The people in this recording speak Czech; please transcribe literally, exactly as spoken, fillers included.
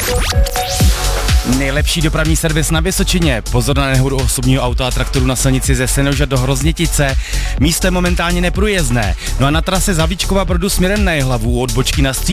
Nejlepší dopravní servis na Vysočině. Pozor na nehodu osobního auta a traktoru na silnici ze Senoža do Hroznětice. Místo je momentálně neprůjezdné. No a na trase Zavíčkova Brodu směrem na Jihlavu u odbočky na Stříž